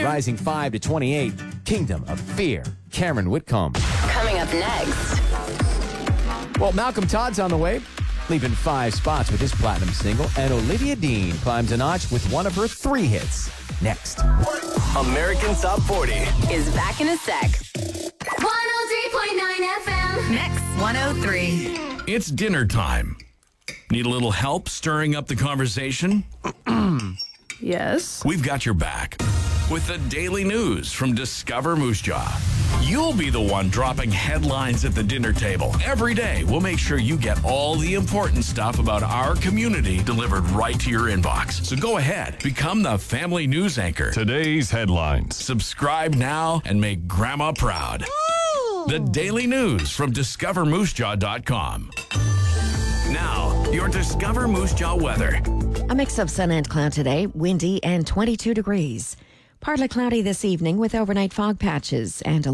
rising 5 to 28. Kingdom of Fear, Cameron Whitcomb. Coming up next. Well, Malcolm Todd's on the way, leaping 5 spots with his platinum single, and Olivia Dean climbs a notch with one of her 3 hits. Next. American Top 40 Is back in a sec. 103.9 FM. Next, 103. It's dinner time. Need a little help stirring up the conversation? Yes. We've got your back with the daily news from Discover Moose Jaw. You'll be the one dropping headlines at the dinner table. Every day, we'll make sure you get all the important stuff about our community delivered right to your inbox. So go ahead, become the family news anchor. Today's headlines. Subscribe now and make Grandma proud. The daily news from discovermoosejaw.com. Now, your Discover Moose Jaw weather. A mix of sun and cloud today, windy and 22 degrees. Partly cloudy this evening with overnight fog patches and a